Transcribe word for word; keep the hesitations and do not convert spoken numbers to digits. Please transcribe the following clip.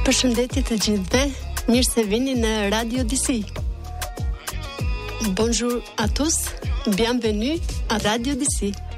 Përshëndetje të gjithëve, mirë se vini në Radio D C. Bonjour à tous, bienvenue à Radio D C.